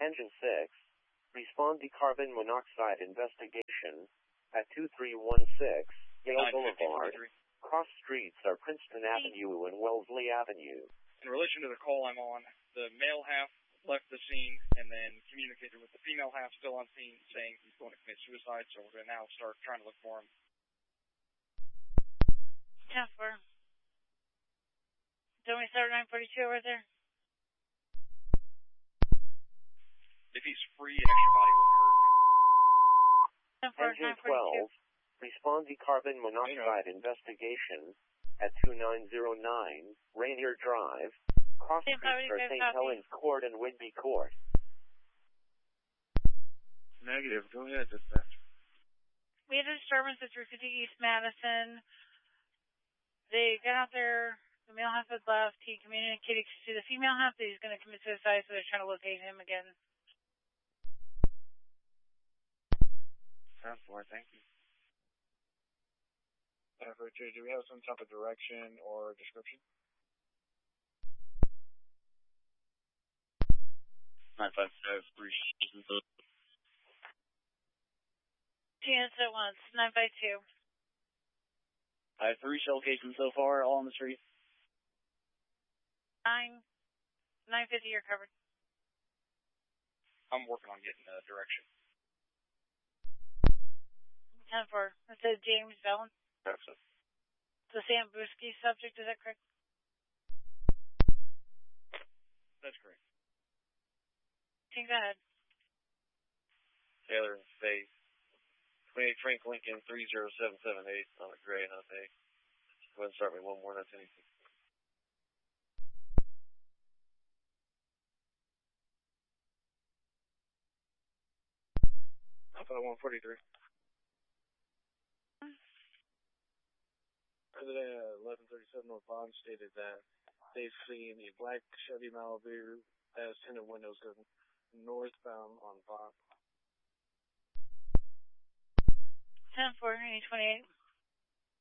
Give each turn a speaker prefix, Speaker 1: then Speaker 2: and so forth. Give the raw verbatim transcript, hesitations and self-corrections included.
Speaker 1: Engine six, respond to carbon monoxide investigation at two three one six Yale Boulevard. Cross streets are Princeton Avenue and Wellesley Avenue.
Speaker 2: In relation to the call I'm on, the male half left the scene and then communicated with the female half still on scene saying he's going to commit suicide, so we're going to now start trying to look for him.
Speaker 3: ten four. Don't we start nine forty-two over there?
Speaker 2: If he's free, an extra body would hurt.
Speaker 3: ten four,
Speaker 1: Engine twelve, respond to carbon monoxide investigation at two nine zero nine Rainier Drive. Cross streets are Saint Helens Court and Whidbey Court.
Speaker 4: Negative. Go ahead, dispatch.
Speaker 3: We had a disturbance at three fifty East Madison. They got out there. The male half had left. He communicated to the female half that he's going to commit suicide, so they're trying to locate him again.
Speaker 4: ten four, thank you.
Speaker 2: ten four, do we have some type of direction or description?
Speaker 4: nine five five, three.
Speaker 3: Units at once, nine five two.
Speaker 5: I have three shell cases so far, all on the street.
Speaker 3: Nine, nine fifty, you're covered.
Speaker 2: I'm working on getting a direction.
Speaker 3: ten four, it says James Bellin.
Speaker 4: That's it.
Speaker 3: The Sam Brewski subject, is that correct?
Speaker 2: That's correct.
Speaker 3: Go ahead.
Speaker 4: Taylor and Faith. twenty-eight Frank Lincoln, three zero seven seven eight on a gray, not a. Go ahead and start me one more, that's anything.
Speaker 2: Alpha one forty-three.
Speaker 4: President eleven thirty-seven North Bond stated that they've seen a black Chevy Malibu that has tinted windows going northbound on Bond.
Speaker 3: ten four, twenty-eight.